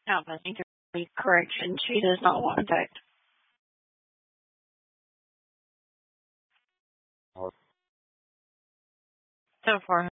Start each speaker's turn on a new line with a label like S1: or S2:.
S1: No, but I think there's a correction. She does not want to text. So far,